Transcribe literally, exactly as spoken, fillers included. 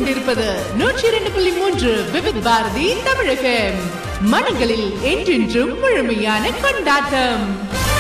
கொண்டிருப்பது நூற்றி இரண்டு புள்ளி மூன்று விவித் பாரதி தமிழகம். மனங்களில் என்றென்றும் முழுமையான கொண்டாட்டம்.